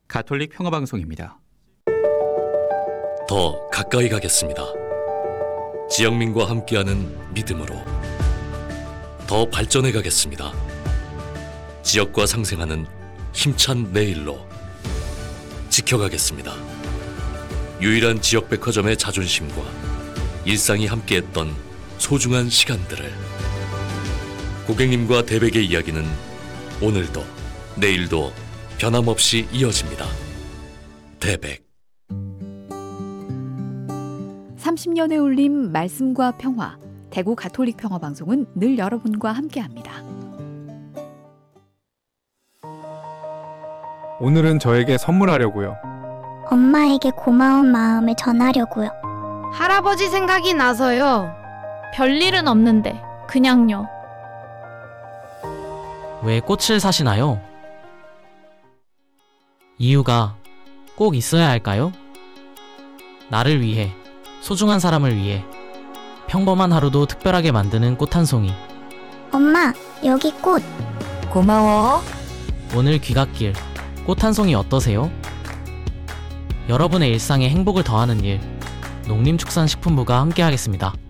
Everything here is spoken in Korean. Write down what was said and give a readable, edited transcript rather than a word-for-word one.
가톨릭 평화방송입니다. 더 가까이 가겠습니다. 지역민과 함께하는 믿음으로 더 발전해 가겠습니다. 지역과 상생하는 힘찬 내일로 지켜가겠습니다. 유일한 지역 백화점의 자존심과 일상이 함께했던 소중한 시간들을, 고객님과 대백의 이야기는 오늘도 내일도 변함없이 이어집니다. 대백. 30년의 울림 말씀과 평화, 대구 가톨릭 평화방송은 늘 여러분과 함께합니다. 오늘은 저에게 선물하려고요. 엄마에게 고마운 마음을 전하려고요. 할아버지 생각이 나서요. 별일은 없는데 그냥요. 왜 꽃을 사시나요? 이유가 꼭 있어야 할까요? 나를 위해, 소중한 사람을 위해 평범한 하루도 특별하게 만드는 꽃 한 송이. 엄마, 여기 꽃. 고마워. 오늘 귀갓길 꽃 한 송이 어떠세요? 여러분의 일상에 행복을 더하는 일, 농림축산식품부가 함께하겠습니다.